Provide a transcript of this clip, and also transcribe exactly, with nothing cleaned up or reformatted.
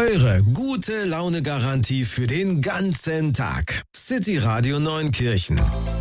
Eure gute Laune-Garantie für den ganzen Tag. City Radio Neunkirchen.